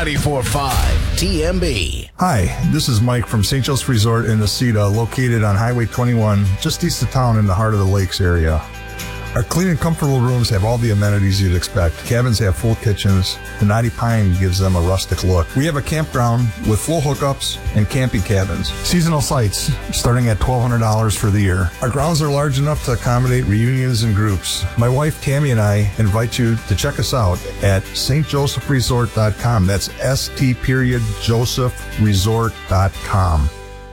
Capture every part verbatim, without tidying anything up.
ninety-four point five T M B. Hi, this is Mike from Saint Joseph Resort in Necedah, located on Highway twenty-one, just east of town in the heart of the lakes area. Our clean and comfortable rooms have all the amenities you'd expect. Cabins have full kitchens. The knotty pine gives them a rustic look. We have a campground with full hookups and camping cabins. Seasonal sites starting at twelve hundred dollars for the year. Our grounds are large enough to accommodate reunions and groups. My wife Tammy and I invite you to check us out at S T Joseph Resort dot com. That's S T period Joseph Resort dot com.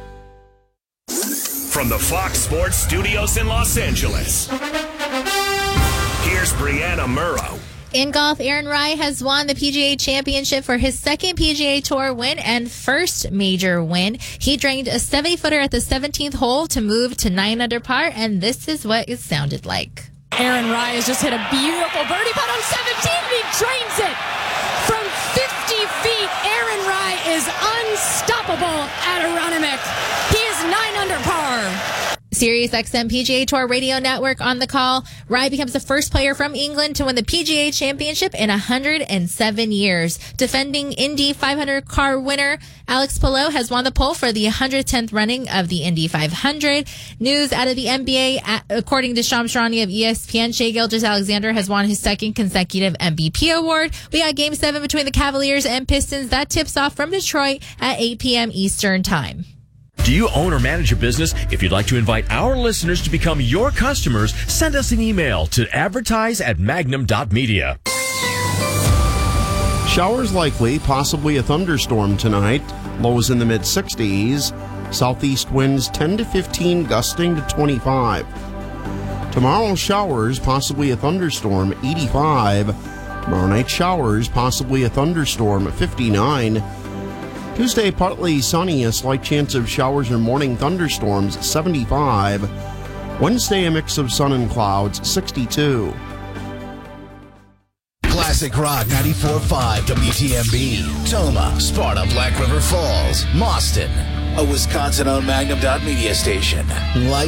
From the Fox Sports Studios in Los Angeles, here's Brianna Murrow. In golf, Aaron Rai has won the P G A Championship for his second P G A Tour win and first major win. He drained a seventy-footer at the seventeenth hole to move to nine under par, and this is what it sounded like. Aaron Rai has just hit a beautiful birdie putt on seventeen, and he drains it from fifty feet. Aaron Rai is unstoppable at Aronimink. He is nine under par. Sirius X M P G A Tour Radio Network on the call. Rai becomes the first player from England to win the P G A Championship in one hundred seven years. Defending Indy five hundred car winner Alex Palou has won the pole for the one hundred tenth running of the Indy five hundred. News out of the N B A, according to Shams Charania of E S P N, Shai Gilgeous-Alexander has won his second consecutive M V P award. We got Game seven between the Cavaliers and Pistons. That tips off from Detroit at eight p.m. Eastern Time. Do you own or manage a business? If you'd like to invite our listeners to become your customers, send us an email to advertise at magnum dot media. Showers likely, possibly a thunderstorm tonight. Lows in the mid sixties. Southeast winds ten to fifteen, gusting to twenty-five. Tomorrow, showers, possibly a thunderstorm, eighty-five. Tomorrow night, showers, possibly a thunderstorm, fifty-nine. Tuesday, partly sunny, a slight chance of showers or morning thunderstorms, seventy-five. Wednesday, a mix of sun and clouds, sixty-two. Classic Rock ninety-four point five W T M B. Toma, Sparta, Black River Falls, Mauston. A Wisconsin-owned Magnum dot media station. Life